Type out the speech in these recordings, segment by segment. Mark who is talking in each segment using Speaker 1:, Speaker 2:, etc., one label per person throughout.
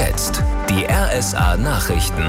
Speaker 1: jetzt die RSA Nachrichten.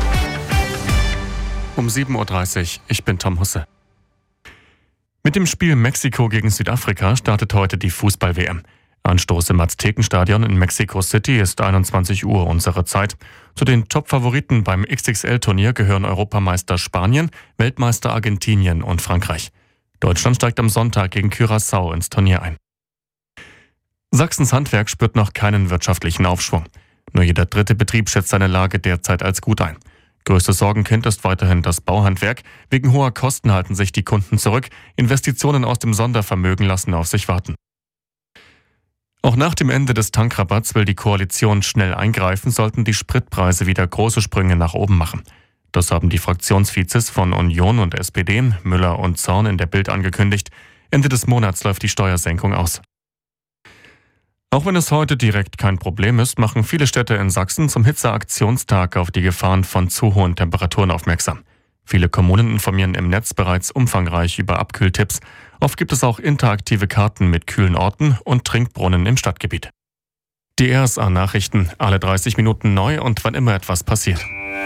Speaker 2: Um 7.30 Uhr, ich bin Tom Husse. Mit dem Spiel Mexiko gegen Südafrika startet heute die Fußball-WM. Anstoß im Aztekenstadion in Mexico City ist 21 Uhr unsere Zeit. Zu den Top-Favoriten beim XXL-Turnier gehören Europameister Spanien, Weltmeister Argentinien und Frankreich. Deutschland steigt am Sonntag gegen Curaçao ins Turnier ein. Sachsens Handwerk spürt noch keinen wirtschaftlichen Aufschwung. Nur jeder dritte Betrieb schätzt seine Lage derzeit als gut ein. Größtes Sorgenkind ist weiterhin das Bauhandwerk. Wegen hoher Kosten halten sich die Kunden zurück. Investitionen aus dem Sondervermögen lassen auf sich warten. Auch nach dem Ende des Tankrabatts will die Koalition schnell eingreifen, sollten die Spritpreise wieder große Sprünge nach oben machen. Das haben die Fraktionsvizes von Union und SPD, Müller und Zorn, in der Bild angekündigt. Ende des Monats läuft die Steuersenkung aus. Auch wenn es heute direkt kein Problem ist, machen viele Städte in Sachsen zum Hitzeaktionstag auf die Gefahren von zu hohen Temperaturen aufmerksam. Viele Kommunen informieren im Netz bereits umfangreich über Abkühltipps. Oft gibt es auch interaktive Karten mit kühlen Orten und Trinkbrunnen im Stadtgebiet. Die RSA-Nachrichten, alle 30 Minuten neu und wann immer etwas passiert.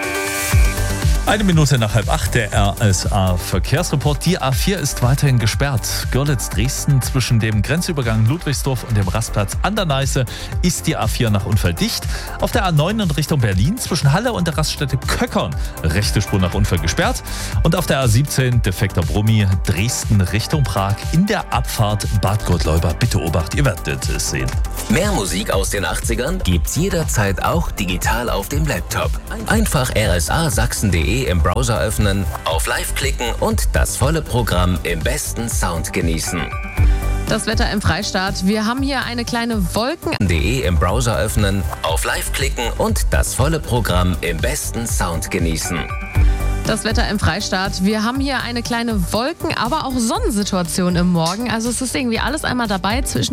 Speaker 3: 1 Minute nach 7:30, der RSA-Verkehrsreport. Die A4 ist weiterhin gesperrt. Görlitz-Dresden zwischen dem Grenzübergang Ludwigsdorf und dem Rastplatz an der Neiße ist die A4 nach Unfall dicht. Auf der A9 in Richtung Berlin zwischen Halle und der Raststätte Köckern rechte Spur nach Unfall gesperrt. Und auf der A17 defekter Brummi Dresden Richtung Prag in der Abfahrt Bad Gottleuba. Bitte Obacht, ihr werdet es sehen.
Speaker 1: Mehr Musik aus den 80ern gibt's jederzeit auch digital auf dem Laptop. Einfach rsasachsen.de im Browser öffnen, auf Live klicken und das volle Programm im besten Sound genießen.
Speaker 4: Das Wetter im Freistaat. Wir haben hier eine kleine Wolken.
Speaker 1: Im Browser öffnen, auf Live klicken und das volle Programm im besten Sound genießen.
Speaker 4: Das Wetter im Freistaat. Wir haben hier eine kleine Wolken-, aber auch Sonnensituation im Morgen. Also es ist irgendwie alles einmal dabei zwischen